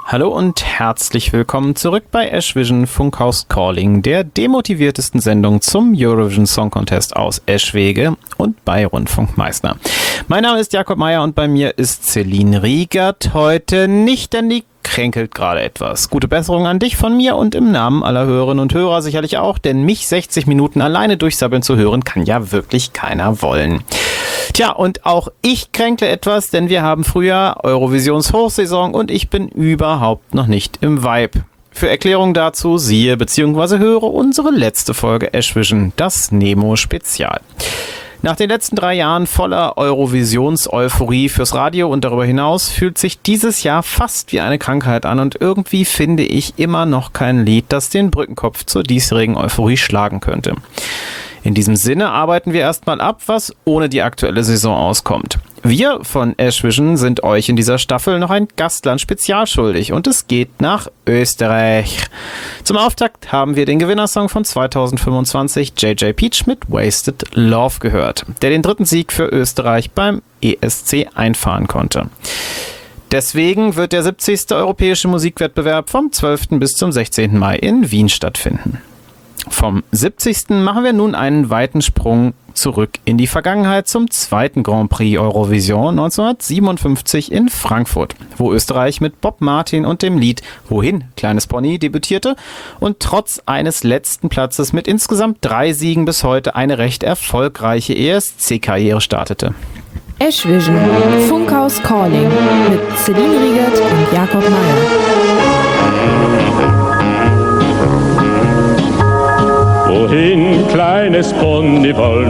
Hallo und herzlich willkommen zurück bei Eschvision Funkhaus Calling, der demotiviertesten Sendung zum Eurovision Song Contest aus Eschwege und bei Rundfunk Meißner. Mein Name ist Jakob Meier und bei mir ist Celine Riegert heute nicht, denn die kränkelt gerade etwas. Gute Besserung an dich von mir und im Namen aller Hörerinnen und Hörer sicherlich auch, denn mich 60 Minuten alleine durchsabbeln zu hören, kann ja wirklich keiner wollen. Tja, und auch ich kränkle etwas, denn wir haben Frühjahr, Eurovisions-Hochsaison und ich bin überhaupt noch nicht im Vibe. Für Erklärungen dazu siehe bzw. höre unsere letzte Folge Eschvision, das Nemo-Spezial. Nach den letzten 3 Jahren voller Eurovisions-Euphorie fürs Radio und darüber hinaus fühlt sich dieses Jahr fast wie eine Krankheit an und irgendwie finde ich immer noch kein Lied, das den Brückenkopf zur diesjährigen Euphorie schlagen könnte. In diesem Sinne arbeiten wir erstmal ab, was ohne die aktuelle Saison auskommt. Wir von Eschvision sind euch in dieser Staffel noch ein Gastland-Spezial schuldig und es geht nach Österreich. Zum Auftakt haben wir den Gewinnersong von 2025 JJ Peach mit Wasted Love gehört, der den 3. Sieg für Österreich beim ESC einfahren konnte. Deswegen wird der 70. Europäische Musikwettbewerb vom 12. bis zum 16. Mai in Wien stattfinden. Vom 70. machen wir nun einen weiten Sprung zurück in die Vergangenheit zum 2. Grand Prix Eurovision 1957 in Frankfurt, wo Österreich mit Bob Martin und dem Lied Wohin, kleines Pony debütierte und trotz eines letzten Platzes mit insgesamt 3 Siegen bis heute eine recht erfolgreiche ESC-Karriere startete. Eschvision Funkhaus Calling mit Celine Riegert und Jakob Meier. Wohin, kleines Pony, wollen